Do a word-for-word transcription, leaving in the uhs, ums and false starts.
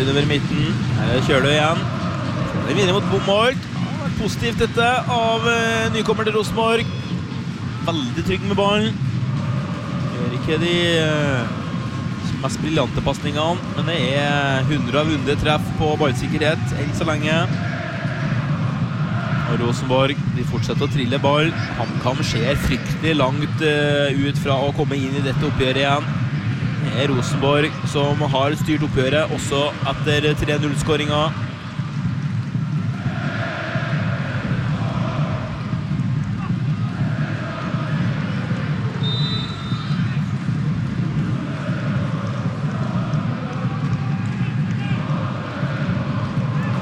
innover i midten. Her kjører du igjen. Det vinner mot Bomholt. Det har vært positivt dette av uh, nykommer til Rosenborg. Veldig trygg med ballen. Gjør ikke de uh, mest briljante passningene, men det er hundre av hundre treff på ballsikkerhet enn så lenge. Og Rosenborg, de fortsetter å trille ball. HamKam ser fryktelig langt uh, ut fra å komme inn i dette oppgjøret igjen. Det er Rosenborg som har styrt oppgjøret også etter tre null-skåringen.